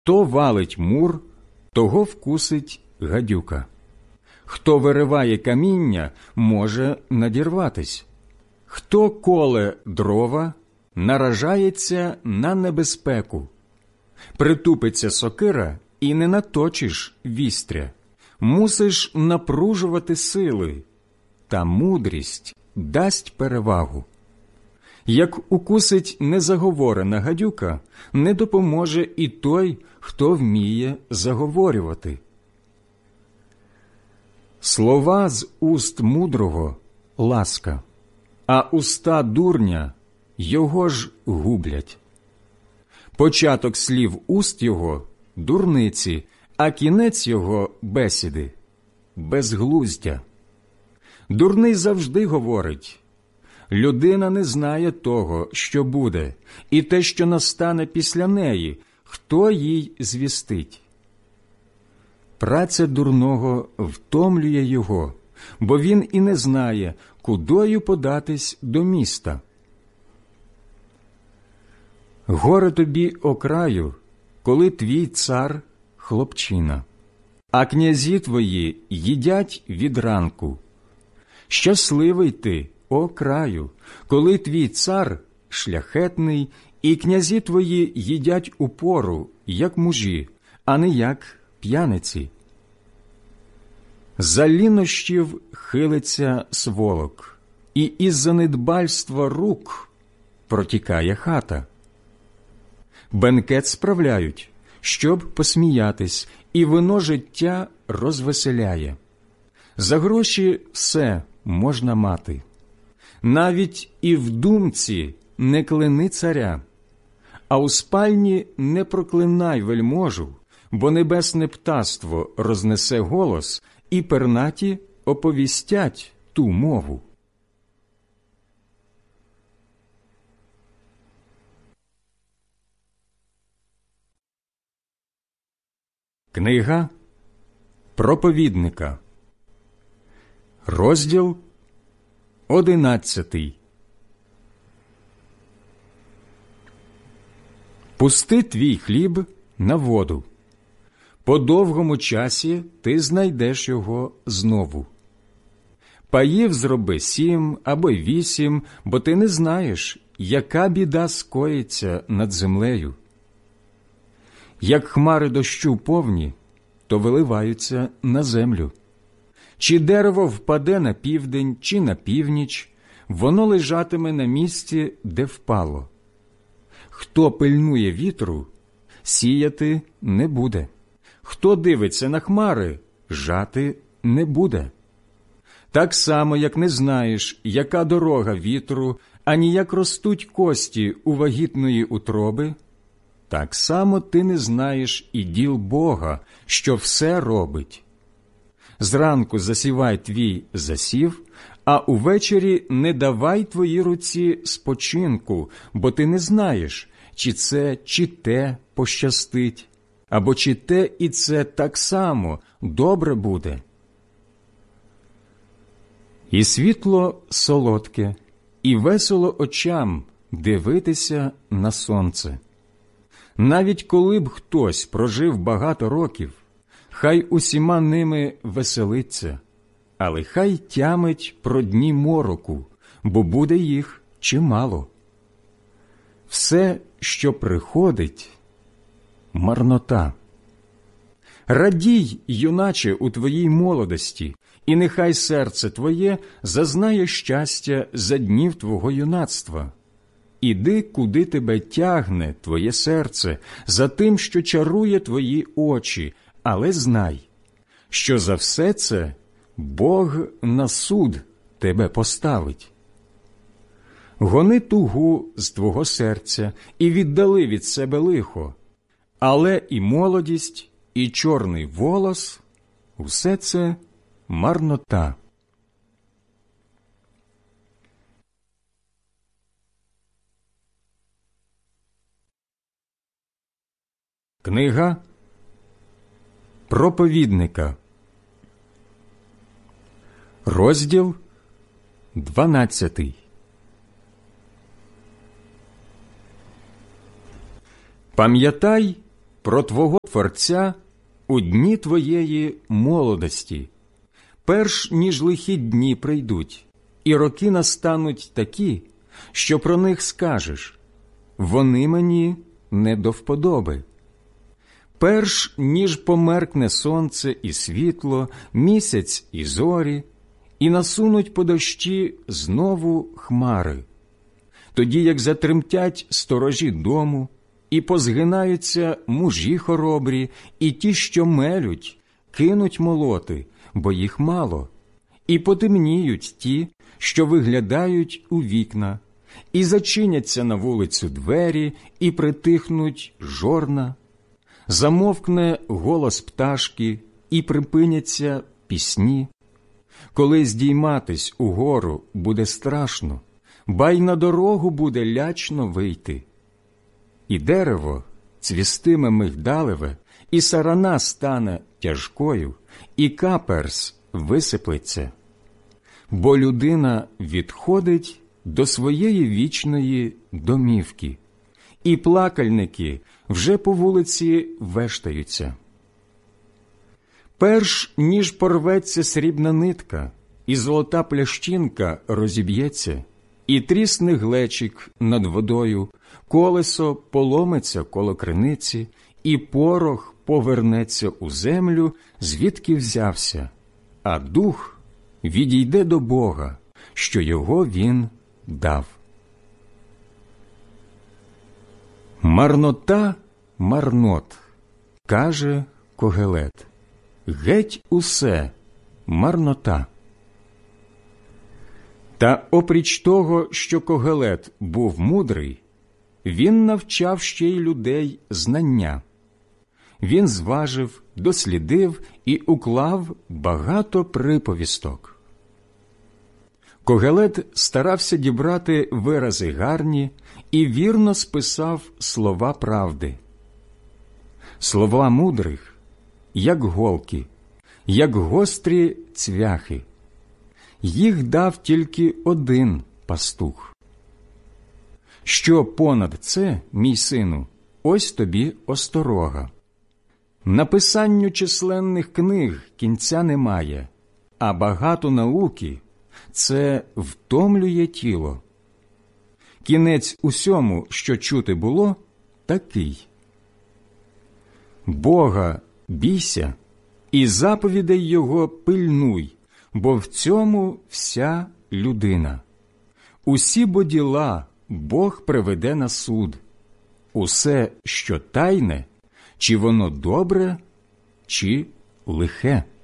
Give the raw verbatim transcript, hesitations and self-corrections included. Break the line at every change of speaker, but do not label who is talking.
Хто валить мур, того вкусить гадюка. Хто вириває каміння, може надірватись. Хто коле дрова, наражається на небезпеку. Притупиться сокира, і не наточиш вістря. Мусиш напружувати сили, та мудрість дасть перевагу. Як укусить незаговорена гадюка, не допоможе і той, хто вміє заговорювати. Слова з уст мудрого – ласка, а уста дурня його ж гублять. Початок слів уст його – дурниці, а кінець його – бесіди, безглуздя. Дурний завжди говорить: людина не знає того, що буде, і те, що настане після неї, хто їй звістить. Праця дурного втомлює його, бо він і не знає, кудою податись до міста. Горе тобі, о краю, коли твій цар – хлопчина, а князі твої їдять від ранку. Щасливий ти, о краю, коли твій цар – шляхетний, і князі твої їдять у пору, як мужі, а не як п'яниці. За лінощів хилиться сволок, і із-за недбальства рук протікає хата. Бенкет справляють, щоб посміятись, і вино життя розвеселяє. За гроші все можна мати. Навіть і в думці не клини царя, а у спальні не проклинай вельможу, бо небесне птаство рознесе голос, і пернаті оповістять ту мову. Книга проповідника, розділ одинадцятий. Пусти твій хліб на воду. По довгому часі ти знайдеш його знову. Паїв зроби сім або вісім, бо ти не знаєш, яка біда скоїться над землею. Як хмари дощу повні, то виливаються на землю. Чи дерево впаде на південь, чи на північ, воно лежатиме на місці, де впало. Хто пильнує вітру, сіяти не буде. Хто дивиться на хмари, жати не буде. Так само, як не знаєш, яка дорога вітру, ані як ростуть кості у вагітної утроби, так само ти не знаєш і діл Бога, що все робить. Зранку засівай твій засів, а увечері не давай твоїй руці спочинку, бо ти не знаєш, чи це, чи те пощастить, або чи те і це так само добре буде. І світло солодке, і весело очам дивитися на сонце. Навіть коли б хтось прожив багато років, хай усіма ними веселиться, але хай тямить про дні мороку, бо буде їх чимало. Все, що приходить – марнота. Радій, юначе, у твоїй молодості, і нехай серце твоє зазнає щастя за днів твого юнацтва. Іди, куди тебе тягне твоє серце, за тим, що чарує твої очі, але знай, що за все це Бог на суд тебе поставить. Гони тугу з твого серця і віддали від себе лихо, але і молодість, і чорний волос – усе це марнота. Книга проповідника, розділ дванадцятий. Пам'ятай про Твого Творця у дні Твоєї молодості, перш ніж лихі дні прийдуть, і роки настануть такі, що про них скажеш: вони мені не до вподоби. Перш ніж померкне сонце і світло, місяць і зорі, і насунуть по дощі знову хмари. Тоді, як затремтять сторожі дому, і позгинаються мужі хоробрі, і ті, що мелють, кинуть молоти, бо їх мало, і потемніють ті, що виглядають у вікна, і зачиняться на вулицю двері, і притихнуть жорна. Замовкне голос пташки, і припиняться пісні. Коли здійматись угору буде страшно, ба й на дорогу буде лячно вийти. І дерево цвістиме мигдалеве, і сарана стане тяжкою, і каперс висиплеться. Бо людина відходить до своєї вічної домівки, і плакальники вже по вулиці вештаються. Перш ніж порветься срібна нитка, і золота плящинка розіб'ється, і трісне глечик над водою, колесо поломиться коло криниці, і порох повернеться у землю, звідки взявся, а дух відійде до Бога, що його він дав. Марнота марнот, каже Когелет, геть усе марнота. Та опріч того, що Когелет був мудрий, він навчав ще й людей знання. Він зважив, дослідив і уклав багато приповісток. Когелет старався дібрати вирази гарні і вірно списав слова правди. Слова мудрих, як голки, як гострі цвяхи. Їх дав тільки один пастух. Що понад це, мій сину, ось тобі осторога. Написанню численних книг кінця немає, а багато науки – це втомлює тіло. Кінець усьому, що чути було, такий. Бога бійся і заповідей Його пильнуй, бо в цьому вся людина. Усі бо діла Бог приведе на суд. Усе, що тайне, чи воно добре, чи лихе.